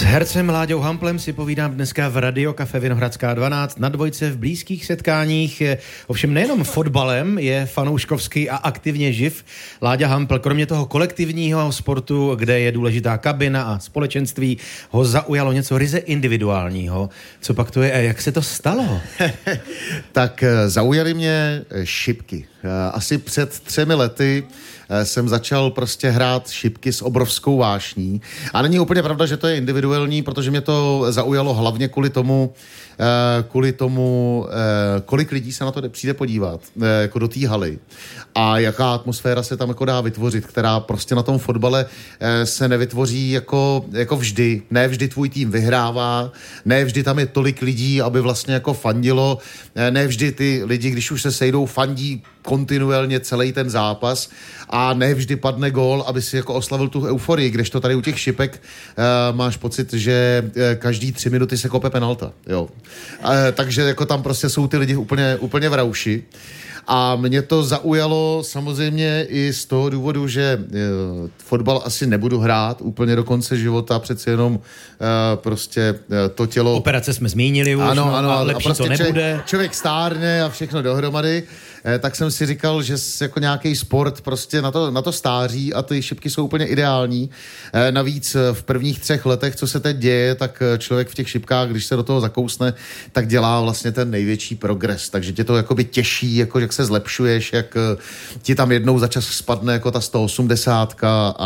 hercem Láďou Hamplem si povídám dneska v Radio Café Vinohradská 12 na dvojce v blízkých setkáních. Ovšem nejenom fotbalem je fanouškovský a aktivně živ Láďa Hampl. Kromě toho kolektivního sportu, kde je důležitá kabina a společenství, ho zaujalo něco ryze individuálního. Co pak to je a jak se to stalo? Tak zaujaly mě šipky. Asi před 3 lety jsem začal prostě hrát šipky s obrovskou vášní. A není úplně pravda, že to je individuální, protože mě to zaujalo hlavně kvůli tomu, kolik lidí se na to přijde podívat, jako do té haly. A jaká atmosféra se tam jako dá vytvořit, která prostě na tom fotbale se nevytvoří jako vždy. Ne vždy tvůj tým vyhrává, ne vždy tam je tolik lidí, aby vlastně jako fandilo, ne vždy ty lidi, když už se sejdou, fandí kontinuálně celý ten zápas a ne vždy padne gól, aby si jako oslavil tu euforii, kdežto tady u těch šipek máš pocit, že každý 3 minuty se kope penalta, jo. Takže jako tam prostě jsou ty lidi úplně v rauši. A mě to zaujalo samozřejmě i z toho důvodu, že fotbal asi nebudu hrát úplně do konce života, přeci jenom prostě to tělo... Operace jsme zmínili už, ano, a lepší prostě to nebude. Člověk stárne a všechno dohromady, tak jsem si říkal, že jako nějaký sport prostě na to stáří a ty šipky jsou úplně ideální. Navíc v prvních 3 letech, co se teď děje, tak člověk v těch šipkách, když se do toho zakousne, tak dělá vlastně ten největší progres. Takže tě to jakoby těší, jako jak se zlepšuješ, jak ti tam jednou za čas spadne jako ta 180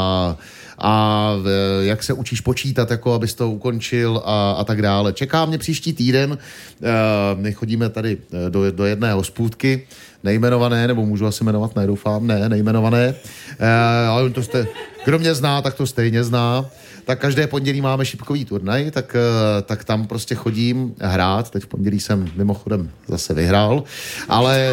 a jak se učíš počítat, jako abys to ukončil a tak dále. Čeká mě příští týden, my chodíme tady do jedné hospůdky, nejmenované, nebo můžu asi jmenovat, nedoufám, nejmenované, ale kdo mě zná, tak to stejně zná. Tak každé pondělí máme šipkový turnaj, tak tam prostě chodím hrát. Teď v pondělí jsem mimochodem zase vyhrál, ale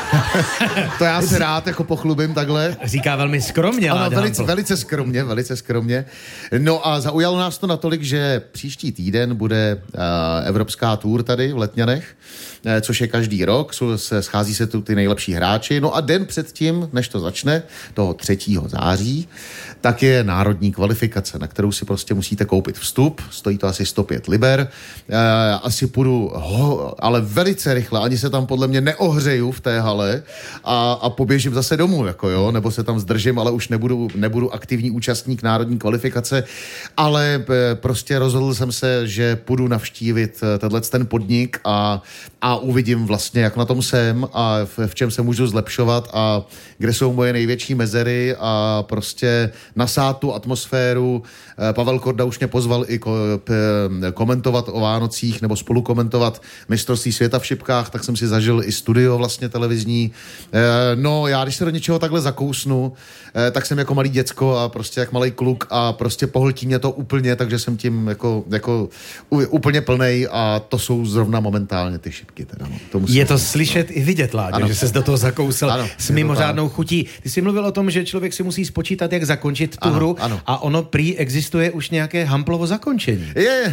to já se rád jako pochlubím takhle. Říká velmi skromně. Ano, velice skromně. No a zaujalo nás to natolik, že příští týden bude Evropská tour tady v Letňanech, což je každý rok, schází se tu ty nejlepší hráči. No a den předtím, než to začne, toho 3. září, tak je národní kvalifikace, na kterou si prostě musíte koupit vstup, stojí to asi 105 liber, asi půjdu, ale velice rychle, ani se tam podle mě neohřeju v té hale a poběžím zase domů, jako jo, nebo se tam zdržím, ale už nebudu aktivní účastník národní kvalifikace, ale prostě rozhodl jsem se, že půjdu navštívit ten podnik a uvidím vlastně, jak na tom jsem a v čem se můžu zlepšovat a kde jsou moje největší mezery a prostě nasát tu atmosféru. Pavel Korda už mě pozval i komentovat o Vánocích nebo spolu komentovat mistrovství světa v šipkách, tak jsem si zažil i studio vlastně televizní. No já, když se do něčeho takhle zakousnu, tak jsem jako malý děcko a prostě jak malej kluk a prostě pohltí mě to úplně, takže jsem tím jako úplně plnej a to jsou zrovna momentálně ty šipky. Teda, no. Je to slyšet i vidět, Láďo, že ses do toho zakousl s mimořádnou chutí. Ty jsi mluvil o tom, že člověk si musí spočítat, jak zakončit tu hru a ono prý existuje už nějaké Hamplovo zakončení.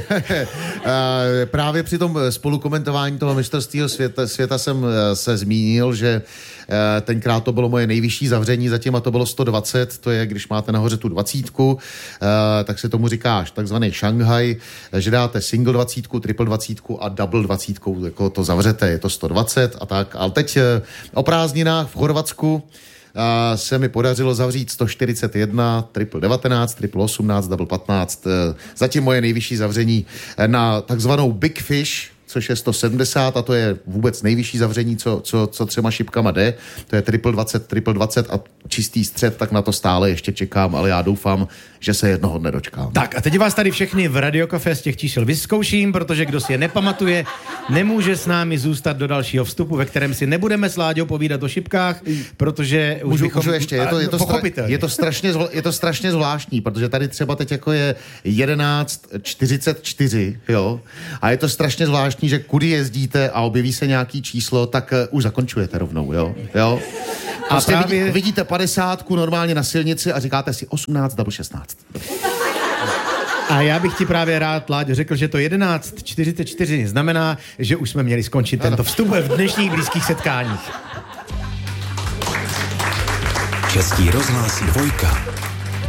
Právě při tom spolukomentování toho mistrovství světa jsem se zmínil, že tenkrát to bylo moje nejvyšší zavření zatím a to bylo 120, to je, když máte nahoře tu 20, tak se tomu říkáš takzvaný Šanghaj, že dáte single 20, triple 20 a double 20, jako to zavřete, je to 120 a tak. Ale teď o prázdninách v Chorvatsku se mi podařilo zavřít 141, triple 19, triple 18, double 15. Zatím moje nejvyšší zavření na takzvanou Big Fish, což je 170 a to je vůbec nejvyšší zavření, co 3 šipkama jde. To je triple 20 a čistý střed, tak na to stále ještě čekám, ale já doufám, že se jednoho dne dočkám. Tak a teď vás tady všechny v Radio Café z těch čísel vyzkouším, protože kdo si je nepamatuje, nemůže s námi zůstat do dalšího vstupu, ve kterém si nebudeme s Láďou povídat o šipkách, protože už můžu ještě, je to strašně zvláštní, protože tady třeba teď jako je 11:44, jo, a je to strašně zvláštní, že kudy jezdíte a objeví se nějaký číslo, tak už zakončujete rovnou, jo. A prostě právě vidíte 50 normálně na silnici a říkáte si 18 double 16. A já bych ti právě rád, Láďo, řekl, že to 11:44 znamená, že už jsme měli skončit tento vstup v dnešních blízkých setkáních. Český rozhlas 2.